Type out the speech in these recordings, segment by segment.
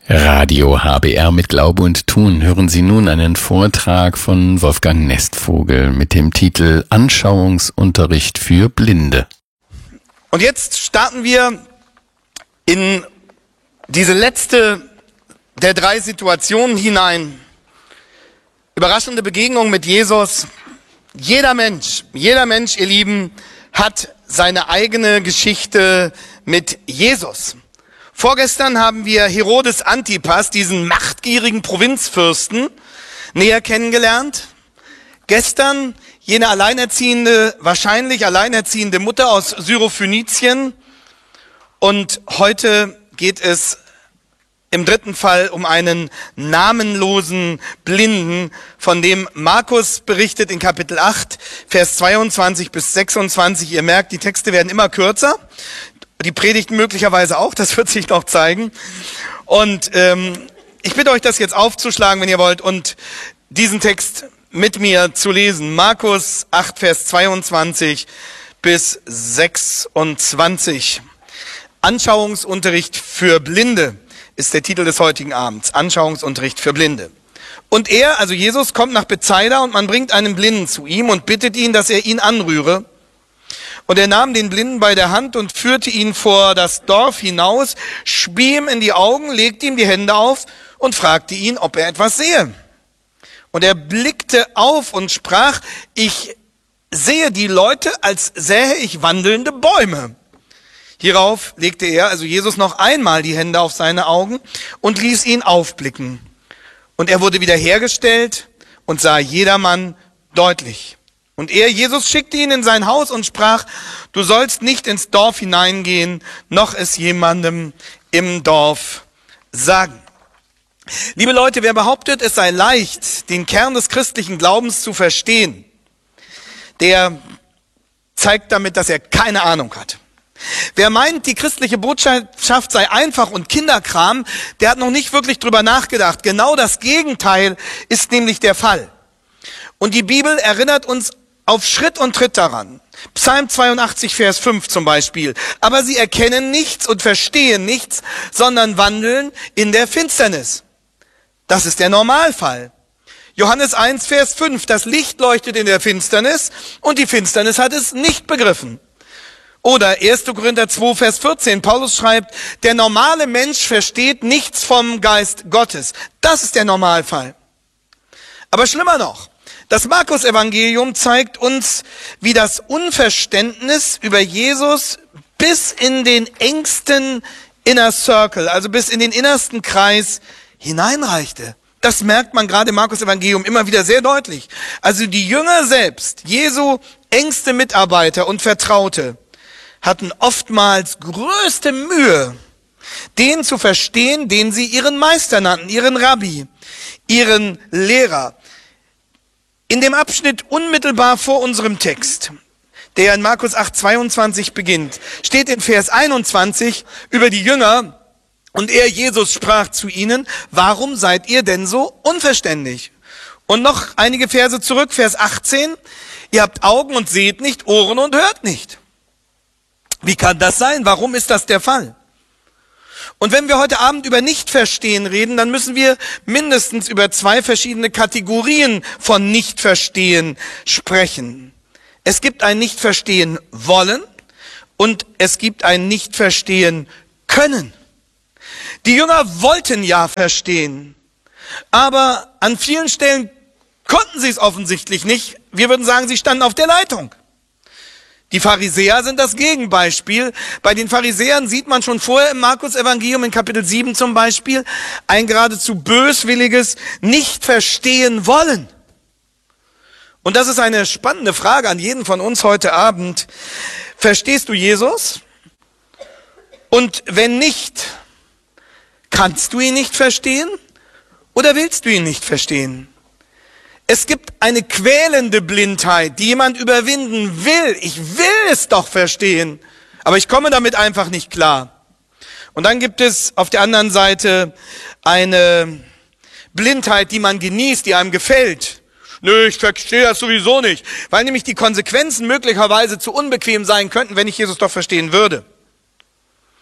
Radio HBR mit Glaube und Tun hören Sie nun einen Vortrag von Wolfgang Nestvogel mit dem Titel Anschauungsunterricht für Blinde. Und jetzt starten wir in diese letzte der drei Situationen hinein. Überraschende Begegnung mit Jesus. Jeder Mensch, ihr Lieben, hat seine eigene Geschichte mit Jesus. Vorgestern haben wir Herodes Antipas, diesen machtgierigen Provinzfürsten, näher kennengelernt. Gestern jene wahrscheinlich alleinerziehende Mutter aus Syrophönizien. Und heute geht es im dritten Fall um einen namenlosen Blinden, von dem Markus berichtet in Kapitel 8, Vers 22 bis 26. Ihr merkt, die Texte werden immer kürzer. Die Predigten möglicherweise auch, das wird sich noch zeigen. Und ich bitte euch, das jetzt aufzuschlagen, wenn ihr wollt, und diesen Text mit mir zu lesen. Markus 8, Vers 22 bis 26. Anschauungsunterricht für Blinde ist der Titel des heutigen Abends. Anschauungsunterricht für Blinde. Und er, also Jesus, kommt nach Bethsaida und man bringt einen Blinden zu ihm und bittet ihn, dass er ihn anrühre. Und er nahm den Blinden bei der Hand und führte ihn vor das Dorf hinaus, spie ihm in die Augen, legte ihm die Hände auf und fragte ihn, ob er etwas sehe. Und er blickte auf und sprach, ich sehe die Leute, als sähe ich wandelnde Bäume. Hierauf legte er, also Jesus, noch einmal die Hände auf seine Augen und ließ ihn aufblicken. Und er wurde wiederhergestellt und sah jedermann deutlich. Und er, Jesus, schickte ihn in sein Haus und sprach, du sollst nicht ins Dorf hineingehen, noch es jemandem im Dorf sagen. Liebe Leute, wer behauptet, es sei leicht, den Kern des christlichen Glaubens zu verstehen, der zeigt damit, dass er keine Ahnung hat. Wer meint, die christliche Botschaft sei einfach und Kinderkram, der hat noch nicht wirklich drüber nachgedacht. Genau das Gegenteil ist nämlich der Fall. Und die Bibel erinnert uns auf Schritt und Tritt daran. Psalm 82, Vers 5 zum Beispiel. Aber sie erkennen nichts und verstehen nichts, sondern wandeln in der Finsternis. Das ist der Normalfall. Johannes 1, Vers 5. Das Licht leuchtet in der Finsternis und die Finsternis hat es nicht begriffen. Oder 1. Korinther 2, Vers 14. Paulus schreibt, der normale Mensch versteht nichts vom Geist Gottes. Das ist der Normalfall. Aber schlimmer noch. Das Markus-Evangelium zeigt uns, wie das Unverständnis über Jesus bis in den engsten Inner Circle, also bis in den innersten Kreis hineinreichte. Das merkt man gerade im Markus-Evangelium immer wieder sehr deutlich. Also die Jünger selbst, Jesu engste Mitarbeiter und Vertraute, hatten oftmals größte Mühe, den zu verstehen, den sie ihren Meister nannten, ihren Rabbi, ihren Lehrer. In dem Abschnitt unmittelbar vor unserem Text, der in Markus 8, 22 beginnt, steht in Vers 21 über die Jünger, und er, Jesus, sprach zu ihnen, warum seid ihr denn so unverständig? Und noch einige Verse zurück, Vers 18, ihr habt Augen und seht nicht, Ohren und hört nicht. Wie kann das sein? Warum ist das der Fall? Und wenn wir heute Abend über Nichtverstehen reden, dann müssen wir mindestens über zwei verschiedene Kategorien von Nichtverstehen sprechen. Es gibt ein Nichtverstehen wollen und es gibt ein Nichtverstehen können. Die Jünger wollten ja verstehen, aber an vielen Stellen konnten sie es offensichtlich nicht. Wir würden sagen, sie standen auf der Leitung. Die Pharisäer sind das Gegenbeispiel. Bei den Pharisäern sieht man schon vorher im Markus-Evangelium in Kapitel 7 zum Beispiel ein geradezu böswilliges Nicht-Verstehen wollen. Und das ist eine spannende Frage an jeden von uns heute Abend. Verstehst du Jesus? Und wenn nicht, kannst du ihn nicht verstehen oder willst du ihn nicht verstehen? Es gibt eine quälende Blindheit, die jemand überwinden will. Ich will es doch verstehen, aber ich komme damit einfach nicht klar. Und dann gibt es auf der anderen Seite eine Blindheit, die man genießt, die einem gefällt. Nö, ich verstehe das sowieso nicht, weil nämlich die Konsequenzen möglicherweise zu unbequem sein könnten, wenn ich Jesus doch verstehen würde.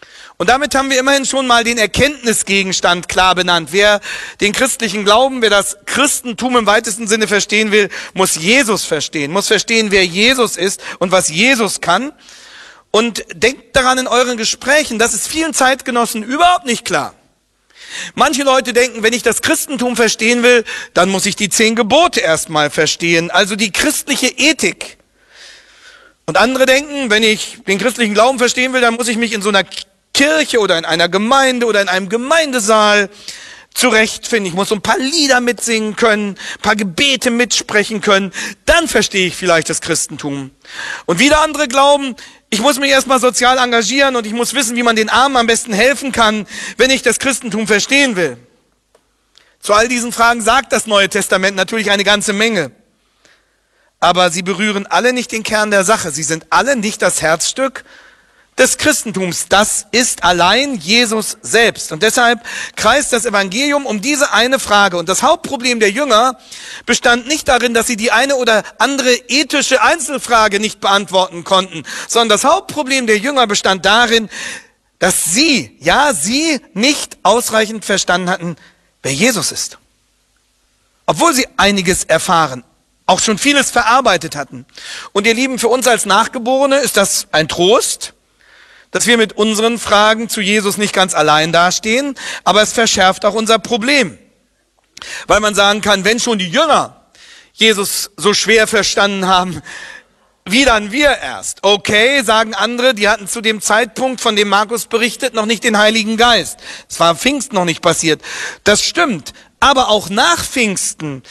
Und damit haben wir immerhin schon mal den Erkenntnisgegenstand klar benannt. Wer den christlichen Glauben, wer das Christentum im weitesten Sinne verstehen will, muss Jesus verstehen, muss verstehen, wer Jesus ist und was Jesus kann. Und denkt daran in euren Gesprächen, das ist vielen Zeitgenossen überhaupt nicht klar. Manche Leute denken, wenn ich das Christentum verstehen will, dann muss ich die 10 Gebote erstmal verstehen, also die christliche Ethik. Und andere denken, wenn ich den christlichen Glauben verstehen will, dann muss ich mich in so einer Kirche oder in einer Gemeinde oder in einem Gemeindesaal zurechtfinden. Ich muss so ein paar Lieder mitsingen können, ein paar Gebete mitsprechen können. Dann verstehe ich vielleicht das Christentum. Und wieder andere glauben, ich muss mich erstmal sozial engagieren und ich muss wissen, wie man den Armen am besten helfen kann, wenn ich das Christentum verstehen will. Zu all diesen Fragen sagt das Neue Testament natürlich eine ganze Menge. Aber sie berühren alle nicht den Kern der Sache. Sie sind alle nicht das Herzstück des Christentums. Das ist allein Jesus selbst. Und deshalb kreist das Evangelium um diese eine Frage. Und das Hauptproblem der Jünger bestand nicht darin, dass sie die eine oder andere ethische Einzelfrage nicht beantworten konnten, sondern das Hauptproblem der Jünger bestand darin, dass sie nicht ausreichend verstanden hatten, wer Jesus ist. Obwohl sie einiges erfahren, auch schon vieles verarbeitet hatten. Und ihr Lieben, für uns als Nachgeborene ist das ein Trost, dass wir mit unseren Fragen zu Jesus nicht ganz allein dastehen, aber es verschärft auch unser Problem. Weil man sagen kann, wenn schon die Jünger Jesus so schwer verstanden haben, wie dann wir erst? Okay, sagen andere, die hatten zu dem Zeitpunkt, von dem Markus berichtet, noch nicht den Heiligen Geist. Es war Pfingsten noch nicht passiert. Das stimmt. Aber auch nach Pfingsten,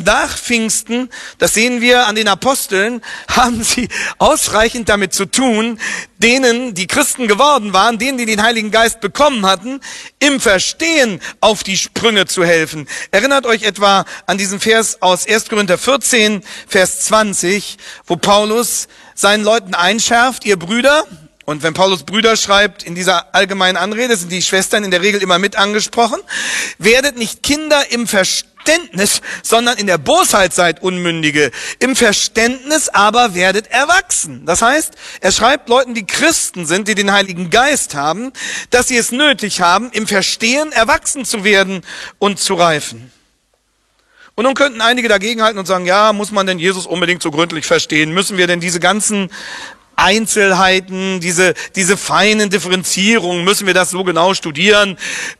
das sehen wir an den Aposteln, haben sie ausreichend damit zu tun, denen, die Christen geworden waren, denen, die den Heiligen Geist bekommen hatten, im Verstehen auf die Sprünge zu helfen. Erinnert euch etwa an diesen Vers aus 1. Korinther 14, Vers 20, wo Paulus seinen Leuten einschärft, ihr Brüder. Und wenn Paulus Brüder schreibt, in dieser allgemeinen Anrede sind die Schwestern in der Regel immer mit angesprochen. Werdet nicht Kinder im Verständnis, sondern in der Bosheit seid Unmündige. Im Verständnis aber werdet erwachsen. Das heißt, er schreibt Leuten, die Christen sind, die den Heiligen Geist haben, dass sie es nötig haben, im Verstehen erwachsen zu werden und zu reifen. Und nun könnten einige dagegenhalten und sagen, ja, muss man denn Jesus unbedingt so gründlich verstehen? Müssen wir denn diese ganzen Einzelheiten, diese feinen Differenzierungen, müssen wir das so genau studieren?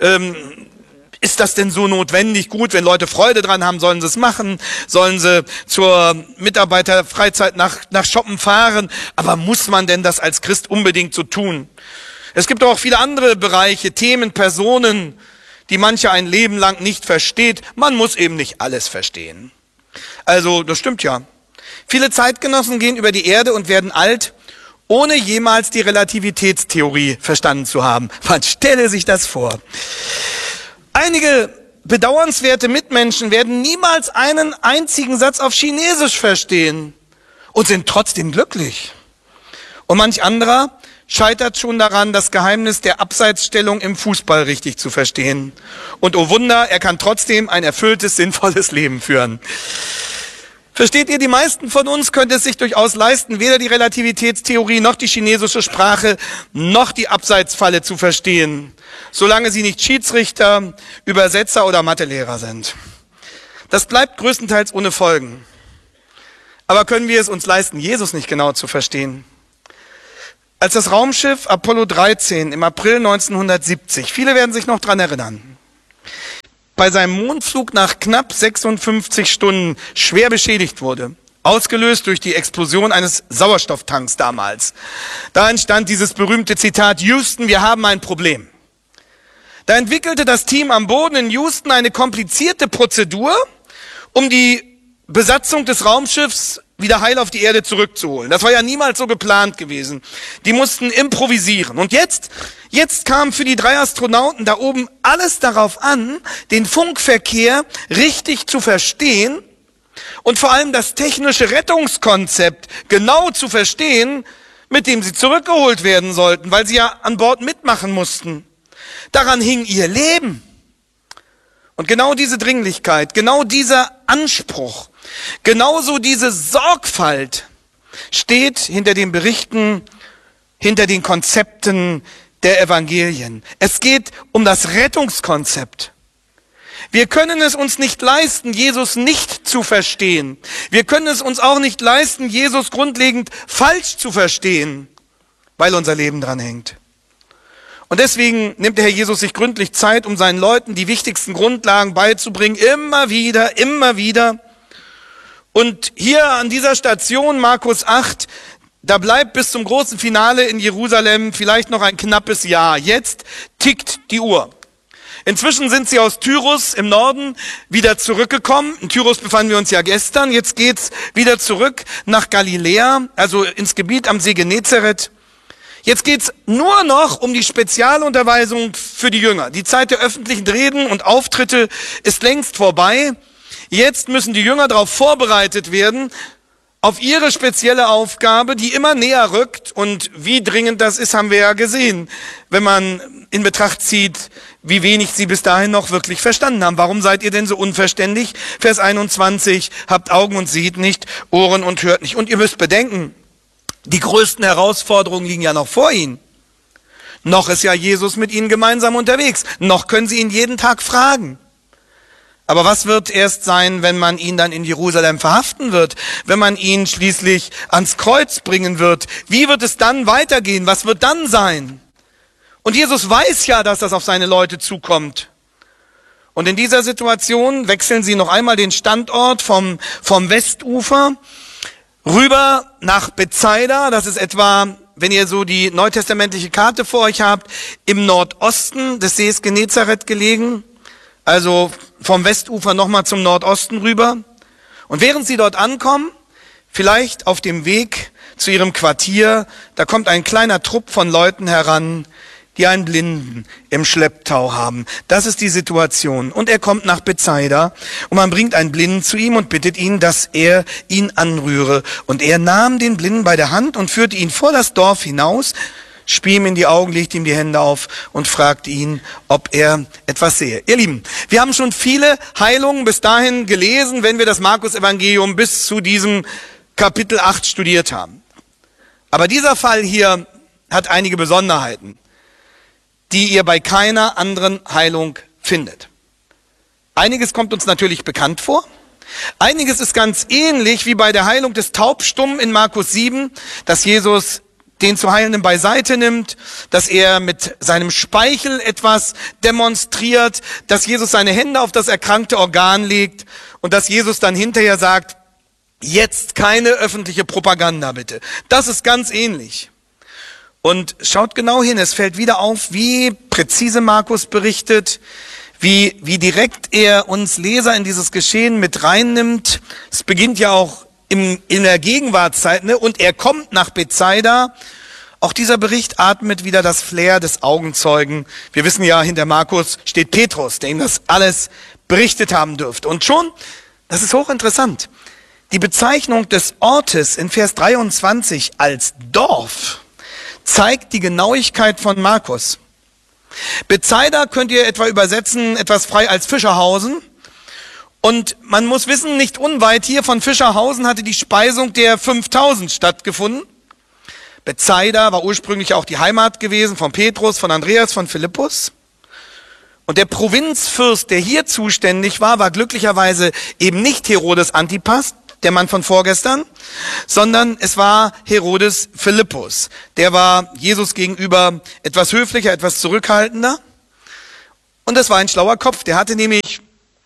Ist das denn so notwendig? Gut, wenn Leute Freude dran haben, sollen sie es machen, sollen sie zur Mitarbeiterfreizeit nach Shoppen fahren. Aber muss man denn das als Christ unbedingt so tun? Es gibt auch viele andere Bereiche, Themen, Personen, die mancher ein Leben lang nicht versteht. Man muss eben nicht alles verstehen. Also, das stimmt ja. Viele Zeitgenossen gehen über die Erde und werden alt, ohne jemals die Relativitätstheorie verstanden zu haben. Man stelle sich das vor. Einige bedauernswerte Mitmenschen werden niemals einen einzigen Satz auf Chinesisch verstehen und sind trotzdem glücklich. Und manch anderer scheitert schon daran, das Geheimnis der Abseitsstellung im Fußball richtig zu verstehen. Und oh Wunder, er kann trotzdem ein erfülltes, sinnvolles Leben führen. Versteht ihr, die meisten von uns können es sich durchaus leisten, weder die Relativitätstheorie noch die chinesische Sprache noch die Abseitsfalle zu verstehen, solange sie nicht Schiedsrichter, Übersetzer oder Mathelehrer sind. Das bleibt größtenteils ohne Folgen. Aber können wir es uns leisten, Jesus nicht genau zu verstehen? Als das Raumschiff Apollo 13 im April 1970, viele werden sich noch dran erinnern, bei seinem Mondflug nach knapp 56 Stunden schwer beschädigt wurde, ausgelöst durch die Explosion eines Sauerstofftanks damals. Da entstand dieses berühmte Zitat, Houston, wir haben ein Problem. Da entwickelte das Team am Boden in Houston eine komplizierte Prozedur, um die Besatzung des Raumschiffs wieder heil auf die Erde zurückzuholen. Das war ja niemals so geplant gewesen. Die mussten improvisieren. Und jetzt kam für die 3 Astronauten da oben alles darauf an, den Funkverkehr richtig zu verstehen und vor allem das technische Rettungskonzept genau zu verstehen, mit dem sie zurückgeholt werden sollten, weil sie ja an Bord mitmachen mussten. Daran hing ihr Leben. Und genau diese Dringlichkeit, genau dieser Anspruch, genauso diese Sorgfalt steht hinter den Berichten, hinter den Konzepten, der Evangelien. Es geht um das Rettungskonzept. Wir können es uns nicht leisten, Jesus nicht zu verstehen. Wir können es uns auch nicht leisten, Jesus grundlegend falsch zu verstehen, weil unser Leben dran hängt. Und deswegen nimmt der Herr Jesus sich gründlich Zeit, um seinen Leuten die wichtigsten Grundlagen beizubringen, immer wieder, immer wieder. Und hier an dieser Station, Markus 8, da bleibt bis zum großen Finale in Jerusalem vielleicht noch ein knappes Jahr. Jetzt tickt die Uhr. Inzwischen sind sie aus Tyrus im Norden wieder zurückgekommen. In Tyrus befanden wir uns ja gestern. Jetzt geht's wieder zurück nach Galiläa, also ins Gebiet am See Genezareth. Jetzt geht's nur noch um die Spezialunterweisung für die Jünger. Die Zeit der öffentlichen Reden und Auftritte ist längst vorbei. Jetzt müssen die Jünger darauf vorbereitet werden, auf ihre spezielle Aufgabe, die immer näher rückt. Und wie dringend das ist, haben wir ja gesehen, wenn man in Betracht zieht, wie wenig sie bis dahin noch wirklich verstanden haben. Warum seid ihr denn so unverständig? Vers 21, habt Augen und seht nicht, Ohren und hört nicht. Und ihr müsst bedenken, die größten Herausforderungen liegen ja noch vor ihnen. Noch ist ja Jesus mit ihnen gemeinsam unterwegs. Noch können sie ihn jeden Tag fragen. Aber was wird erst sein, wenn man ihn dann in Jerusalem verhaften wird? Wenn man ihn schließlich ans Kreuz bringen wird? Wie wird es dann weitergehen? Was wird dann sein? Und Jesus weiß ja, dass das auf seine Leute zukommt. Und in dieser Situation wechseln sie noch einmal den Standort vom Westufer rüber nach Bethsaida. Das ist etwa, wenn ihr so die neutestamentliche Karte vor euch habt, im Nordosten des Sees Genezareth gelegen. Also vom Westufer nochmal zum Nordosten rüber. Und während sie dort ankommen, vielleicht auf dem Weg zu ihrem Quartier, da kommt ein kleiner Trupp von Leuten heran, die einen Blinden im Schlepptau haben. Das ist die Situation. Und er kommt nach Bethsaida und man bringt einen Blinden zu ihm und bittet ihn, dass er ihn anrühre. Und er nahm den Blinden bei der Hand und führte ihn vor das Dorf hinaus, spie ihm in die Augen, legte ihm die Hände auf und fragte ihn, ob er etwas sehe. Ihr Lieben, wir haben schon viele Heilungen bis dahin gelesen, wenn wir das Markus-Evangelium bis zu diesem Kapitel 8 studiert haben. Aber dieser Fall hier hat einige Besonderheiten, die ihr bei keiner anderen Heilung findet. Einiges kommt uns natürlich bekannt vor. Einiges ist ganz ähnlich wie bei der Heilung des Taubstummen in Markus 7, dass Jesus den zu Heilenden beiseite nimmt, dass er mit seinem Speichel etwas demonstriert, dass Jesus seine Hände auf das erkrankte Organ legt und dass Jesus dann hinterher sagt, jetzt keine öffentliche Propaganda bitte. Das ist ganz ähnlich. Und schaut genau hin, es fällt wieder auf, wie präzise Markus berichtet, wie direkt er uns Leser in dieses Geschehen mit reinnimmt. Es beginnt ja auch in der Gegenwartszeit, ne? Und er kommt nach Bethsaida. Auch dieser Bericht atmet wieder das Flair des Augenzeugen. Wir wissen ja, hinter Markus steht Petrus, der ihm das alles berichtet haben dürfte. Und schon, das ist hochinteressant, die Bezeichnung des Ortes in Vers 23 als Dorf zeigt die Genauigkeit von Markus. Bethsaida könnt ihr etwa übersetzen, etwas frei als Fischerhausen. Und man muss wissen, nicht unweit hier von Fischerhausen hatte die Speisung der 5000 stattgefunden. Bethsaida war ursprünglich auch die Heimat gewesen von Petrus, von Andreas, von Philippus. Und der Provinzfürst, der hier zuständig war glücklicherweise eben nicht Herodes Antipas, der Mann von vorgestern, sondern es war Herodes Philippus. Der war Jesus gegenüber etwas höflicher, etwas zurückhaltender. Und das war ein schlauer Kopf. Der hatte nämlich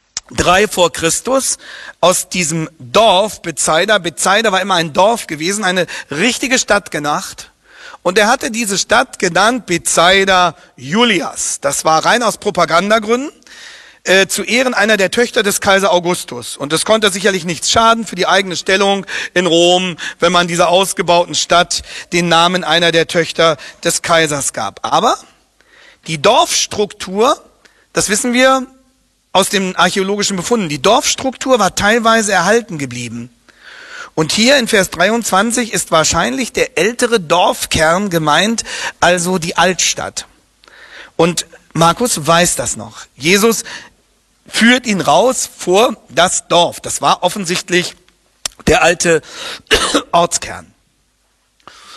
3 vor Christus aus diesem Dorf Bethsaida. Bethsaida war immer ein Dorf gewesen, eine richtige Stadt gemacht. Und er hatte diese Stadt genannt Bethsaida Julias. Das war rein aus Propagandagründen. Zu Ehren einer der Töchter des Kaiser Augustus. Und das konnte sicherlich nichts schaden für die eigene Stellung in Rom, wenn man dieser ausgebauten Stadt den Namen einer der Töchter des Kaisers gab. Aber die Dorfstruktur, das wissen wir aus den archäologischen Befunden, die Dorfstruktur war teilweise erhalten geblieben. Und hier in Vers 23 ist wahrscheinlich der ältere Dorfkern gemeint, also die Altstadt. Und Markus weiß das noch. Jesus führt ihn raus vor das Dorf. Das war offensichtlich der alte Ortskern.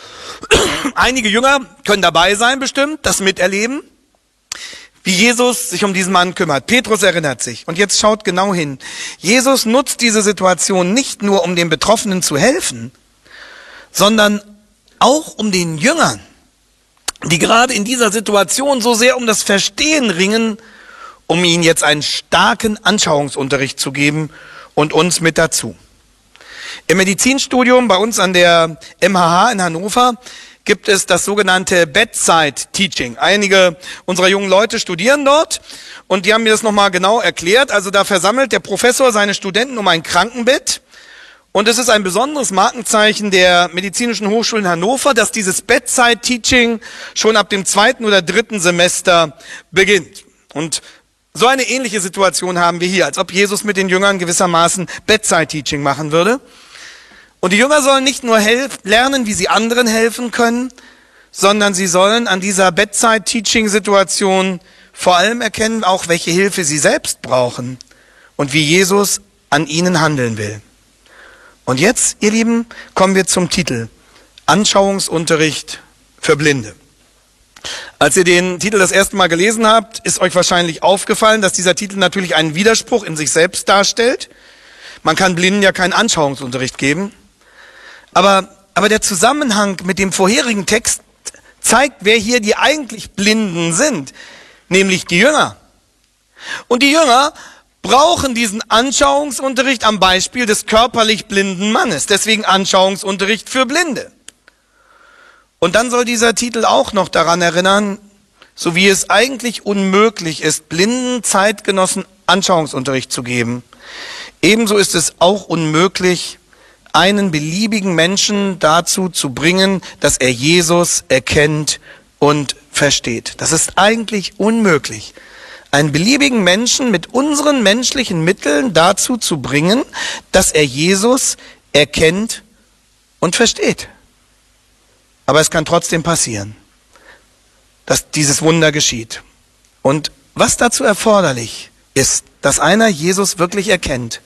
Einige Jünger können dabei sein bestimmt, das miterleben, wie Jesus sich um diesen Mann kümmert. Petrus erinnert sich. Und jetzt schaut genau hin. Jesus nutzt diese Situation nicht nur, um den Betroffenen zu helfen, sondern auch um den Jüngern, die gerade in dieser Situation so sehr um das Verstehen ringen, um ihnen jetzt einen starken Anschauungsunterricht zu geben und uns mit dazu. Im Medizinstudium bei uns an der MHH in Hannover gibt es das sogenannte Bedside Teaching. Einige unserer jungen Leute studieren dort und die haben mir das nochmal genau erklärt. Also da versammelt der Professor seine Studenten um ein Krankenbett. Und es ist ein besonderes Markenzeichen der Medizinischen Hochschule in Hannover, dass dieses Bedside Teaching schon ab dem 2. oder 3. Semester beginnt. Und so eine ähnliche Situation haben wir hier, als ob Jesus mit den Jüngern gewissermaßen Bedside Teaching machen würde. Und die Jünger sollen nicht nur lernen, wie sie anderen helfen können, sondern sie sollen an dieser Bedside Teaching Situation vor allem erkennen, auch welche Hilfe sie selbst brauchen und wie Jesus an ihnen handeln will. Und jetzt, ihr Lieben, kommen wir zum Titel Anschauungsunterricht für Blinde. Als ihr den Titel das erste Mal gelesen habt, ist euch wahrscheinlich aufgefallen, dass dieser Titel natürlich einen Widerspruch in sich selbst darstellt. Man kann Blinden ja keinen Anschauungsunterricht geben. Aber der Zusammenhang mit dem vorherigen Text zeigt, wer hier die eigentlich Blinden sind, nämlich die Jünger. Und die Jünger brauchen diesen Anschauungsunterricht am Beispiel des körperlich blinden Mannes. Deswegen Anschauungsunterricht für Blinde. Und dann soll dieser Titel auch noch daran erinnern, so wie es eigentlich unmöglich ist, blinden Zeitgenossen Anschauungsunterricht zu geben. Ebenso ist es auch unmöglich, einen beliebigen Menschen dazu zu bringen, dass er Jesus erkennt und versteht. Das ist eigentlich unmöglich, einen beliebigen Menschen mit unseren menschlichen Mitteln dazu zu bringen, dass er Jesus erkennt und versteht. Aber es kann trotzdem passieren, dass dieses Wunder geschieht. Und was dazu erforderlich ist, dass einer Jesus wirklich erkennt,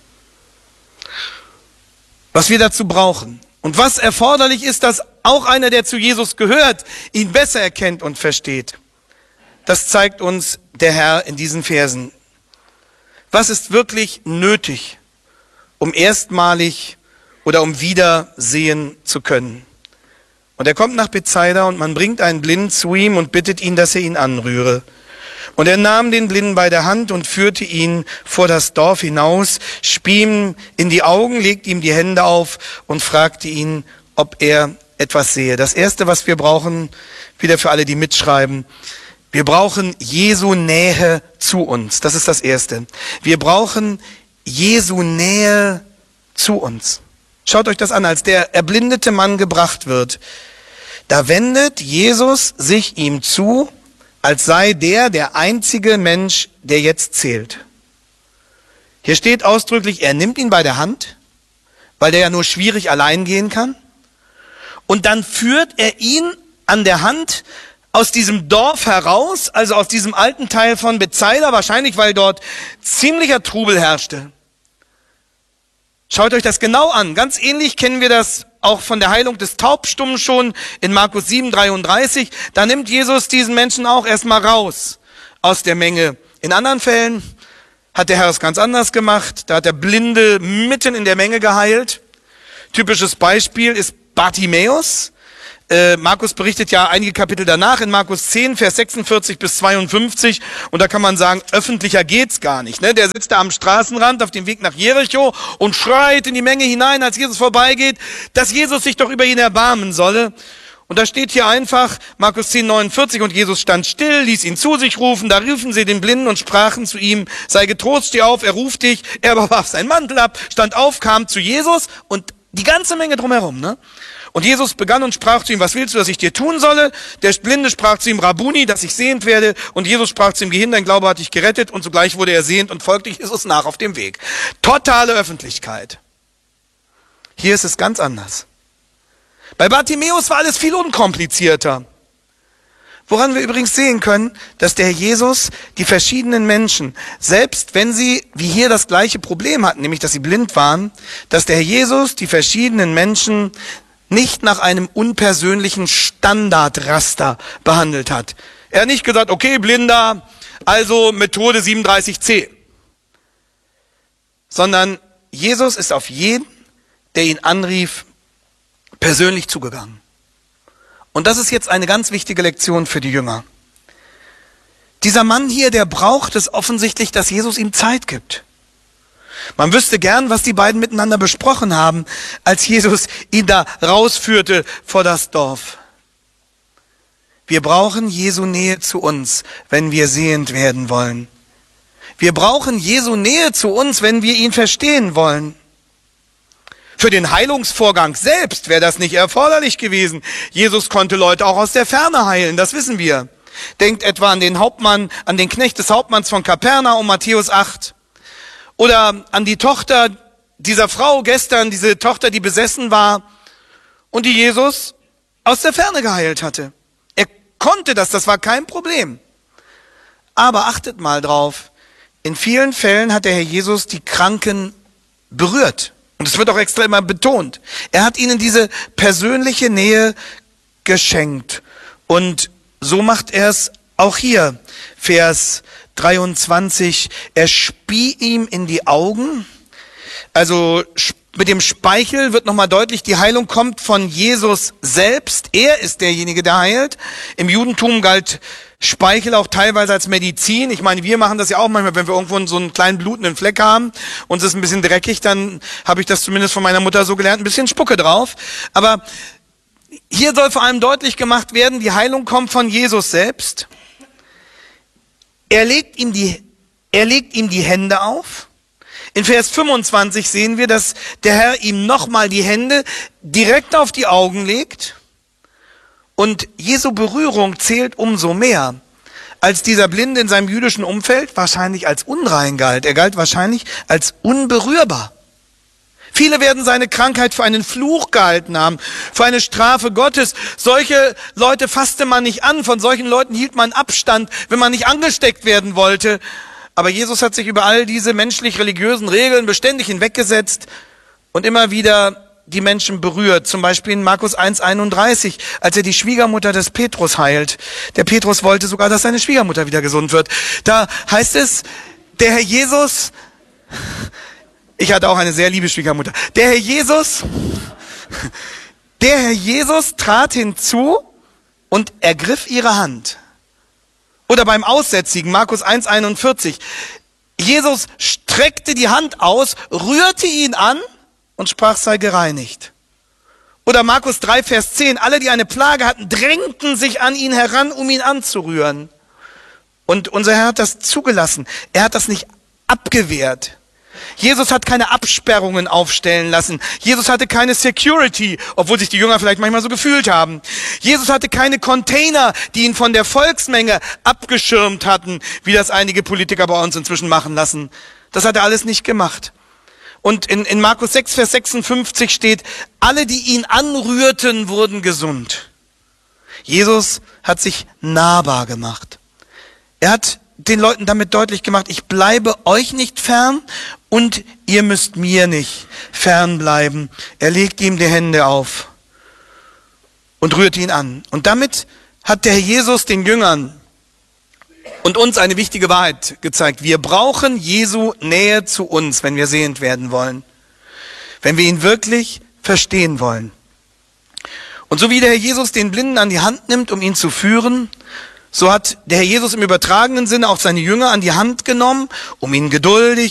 was wir dazu brauchen und was erforderlich ist, dass auch einer, der zu Jesus gehört, ihn besser erkennt und versteht. Das zeigt uns der Herr in diesen Versen. Was ist wirklich nötig, um erstmalig oder um wieder sehen zu können? Und er kommt nach Bethsaida und man bringt einen Blinden zu ihm und bittet ihn, dass er ihn anrühre. Und er nahm den Blinden bei der Hand und führte ihn vor das Dorf hinaus, spie ihm in die Augen, legte ihm die Hände auf und fragte ihn, ob er etwas sehe. Das Erste, was wir brauchen, wieder für alle, die mitschreiben, wir brauchen Jesu Nähe zu uns. Das ist das Erste. Wir brauchen Jesu Nähe zu uns. Schaut euch das an, als der erblindete Mann gebracht wird. Da wendet Jesus sich ihm zu, als sei der einzige Mensch, der jetzt zählt. Hier steht ausdrücklich, er nimmt ihn bei der Hand, weil der ja nur schwierig allein gehen kann. Und dann führt er ihn an der Hand aus diesem Dorf heraus, also aus diesem alten Teil von Bethsaida, wahrscheinlich weil dort ziemlicher Trubel herrschte. Schaut euch das genau an. Ganz ähnlich kennen wir das auch von der Heilung des Taubstummen schon in Markus 7,33. Da nimmt Jesus diesen Menschen auch erstmal raus aus der Menge. In anderen Fällen hat der Herr es ganz anders gemacht. Da hat der Blinde mitten in der Menge geheilt. Typisches Beispiel ist Bartimäus. Markus berichtet ja einige Kapitel danach in Markus 10, Vers 46 bis 52. Und da kann man sagen, öffentlicher geht's gar nicht. Ne? Der sitzt da am Straßenrand auf dem Weg nach Jericho und schreit in die Menge hinein, als Jesus vorbeigeht, dass Jesus sich doch über ihn erbarmen solle. Und da steht hier einfach, Markus 10, 49, und Jesus stand still, ließ ihn zu sich rufen. Da riefen sie den Blinden und sprachen zu ihm, sei getrost, steh auf, er ruft dich. Er aber warf seinen Mantel ab, stand auf, kam zu Jesus und die ganze Menge drumherum, ne? Und Jesus begann und sprach zu ihm, was willst du, dass ich dir tun solle? Der Blinde sprach zu ihm, Rabuni, dass ich sehend werde. Und Jesus sprach zu ihm, geh hin, dein Glaube hat dich gerettet. Und sogleich wurde er sehend und folgte Jesus nach auf dem Weg. Totale Öffentlichkeit. Hier ist es ganz anders. Bei Bartimäus war alles viel unkomplizierter. Woran wir übrigens sehen können, dass der Herr Jesus die verschiedenen Menschen, selbst wenn sie wie hier das gleiche Problem hatten, nämlich dass sie blind waren, dass der Herr Jesus die verschiedenen Menschen nicht nach einem unpersönlichen Standardraster behandelt hat. Er hat nicht gesagt, okay, Blinder, also Methode 37c. Sondern Jesus ist auf jeden, der ihn anrief, persönlich zugegangen. Und das ist jetzt eine ganz wichtige Lektion für die Jünger. Dieser Mann hier, der braucht es offensichtlich, dass Jesus ihm Zeit gibt. Man wüsste gern, was die beiden miteinander besprochen haben, als Jesus ihn da rausführte vor das Dorf. Wir brauchen Jesu Nähe zu uns, wenn wir sehend werden wollen. Wir brauchen Jesu Nähe zu uns, wenn wir ihn verstehen wollen. Für den Heilungsvorgang selbst wäre das nicht erforderlich gewesen. Jesus konnte Leute auch aus der Ferne heilen, das wissen wir. Denkt etwa an den Hauptmann, an den Knecht des Hauptmanns von Kapernaum, Matthäus 8. Oder an die Tochter dieser Frau gestern, diese Tochter, die besessen war und die Jesus aus der Ferne geheilt hatte. Er konnte das war kein Problem. Aber achtet mal drauf, in vielen Fällen hat der Herr Jesus die Kranken berührt. Und es wird auch extra immer betont. Er hat ihnen diese persönliche Nähe geschenkt. Und so macht er es auch hier. Vers 23, er spie ihm in die Augen. Also mit dem Speichel wird nochmal deutlich, die Heilung kommt von Jesus selbst. Er ist derjenige, der heilt. Im Judentum galt Speichel auch teilweise als Medizin. Ich meine, wir machen das ja auch manchmal, wenn wir irgendwo so einen kleinen blutenden Fleck haben und es ist ein bisschen dreckig, dann habe ich das zumindest von meiner Mutter so gelernt, ein bisschen Spucke drauf. Aber hier soll vor allem deutlich gemacht werden, die Heilung kommt von Jesus selbst. Er legt ihm die Hände auf. In Vers 25 sehen wir, dass der Herr ihm nochmal die Hände direkt auf die Augen legt. Und Jesu Berührung zählt umso mehr, als dieser Blinde in seinem jüdischen Umfeld wahrscheinlich als unrein galt. Er galt wahrscheinlich als unberührbar. Viele werden seine Krankheit für einen Fluch gehalten haben, für eine Strafe Gottes. Solche Leute fasste man nicht an, von solchen Leuten hielt man Abstand, wenn man nicht angesteckt werden wollte. Aber Jesus hat sich über all diese menschlich-religiösen Regeln beständig hinweggesetzt und immer wieder die Menschen berührt. Zum Beispiel in Markus 1,31, als er die Schwiegermutter des Petrus heilt. Der Petrus wollte sogar, dass seine Schwiegermutter wieder gesund wird. Da heißt es, der Herr Jesus... Ich hatte auch eine sehr liebe Schwiegermutter. Der Herr Jesus trat hinzu und ergriff ihre Hand. Oder beim Aussätzigen, Markus 1,41. Jesus streckte die Hand aus, rührte ihn an und sprach, sei gereinigt. Oder Markus 3, Vers 10. Alle, die eine Plage hatten, drängten sich an ihn heran, um ihn anzurühren. Und unser Herr hat das zugelassen. Er hat das nicht abgewehrt. Jesus hat keine Absperrungen aufstellen lassen. Jesus hatte keine Security, obwohl sich die Jünger vielleicht manchmal so gefühlt haben. Jesus hatte keine Container, die ihn von der Volksmenge abgeschirmt hatten, wie das einige Politiker bei uns inzwischen machen lassen. Das hat er alles nicht gemacht. Und in Markus 6, Vers 56 steht, alle, die ihn anrührten, wurden gesund. Jesus hat sich nahbar gemacht. Er hat den Leuten damit deutlich gemacht, ich bleibe euch nicht fern und ihr müsst mir nicht fern bleiben. Er legt ihm die Hände auf und rührt ihn an. Und damit hat der Herr Jesus den Jüngern und uns eine wichtige Wahrheit gezeigt. Wir brauchen Jesu Nähe zu uns, wenn wir sehend werden wollen. Wenn wir ihn wirklich verstehen wollen. Und so wie der Herr Jesus den Blinden an die Hand nimmt, um ihn zu führen, so hat der Herr Jesus im übertragenen Sinne auch seine Jünger an die Hand genommen, um ihnen geduldig